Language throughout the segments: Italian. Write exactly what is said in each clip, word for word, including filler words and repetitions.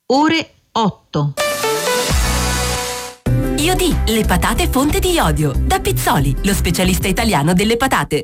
ore otto. Iodì, le patate fonte di iodio. Da Pizzoli, lo specialista italiano delle patate.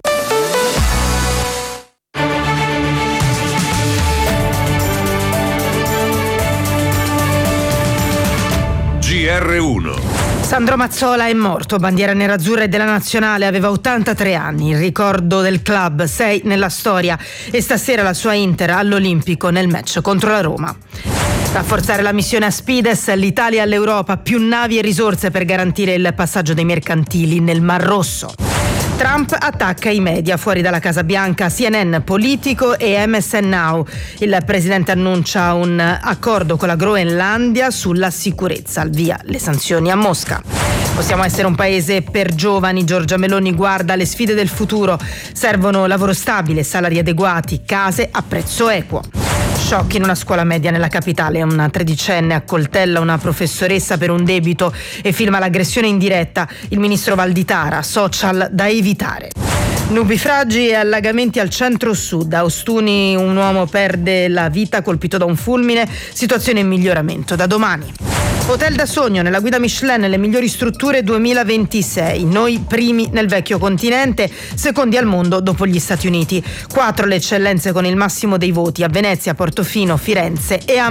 G R uno. Sandro Mazzola è morto, bandiera nerazzurra e della nazionale, aveva ottantatré anni, il ricordo del club, sei nella storia, e stasera la sua Inter all'Olimpico nel match contro la Roma. Rafforzare la missione Aspides, l'Italia all'Europa, più navi e risorse per garantire il passaggio dei mercantili nel Mar Rosso. Trump attacca i media fuori dalla Casa Bianca, C N N, Politico e M S N Now. Il presidente annuncia un accordo con la Groenlandia sulla sicurezza, al via le sanzioni a Mosca. Possiamo essere un paese per giovani, Giorgia Meloni guarda le sfide del futuro. Servono lavoro stabile, salari adeguati, case a prezzo equo. Shock in una scuola media nella capitale, una tredicenne accoltella una professoressa per un debito e filma l'aggressione in diretta. Il ministro Valditara, social da evitare. Nubifragi e allagamenti al centro-sud. A Ostuni un uomo perde la vita colpito da un fulmine, situazione in miglioramento da domani. Hotel da sogno nella guida Michelin, le migliori strutture duemilaventisei. Noi primi nel vecchio continente, secondi al mondo dopo gli Stati Uniti. Quattro le eccellenze con il massimo dei voti a Venezia, Portofino, Firenze e a